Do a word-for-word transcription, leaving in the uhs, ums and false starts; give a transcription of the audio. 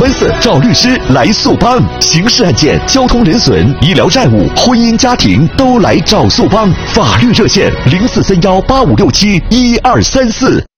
官司找律师来速帮，刑事案件、交通人损、医疗债务、婚姻家庭都来找速帮。法律热线零四三幺八五六七一二三四。